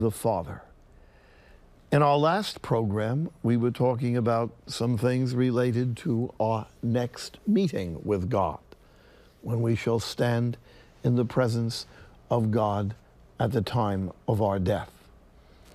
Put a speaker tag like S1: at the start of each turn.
S1: the Father. In our last program, we were talking about some things related to our next meeting with God, when we shall stand in the presence of God at the time of our death.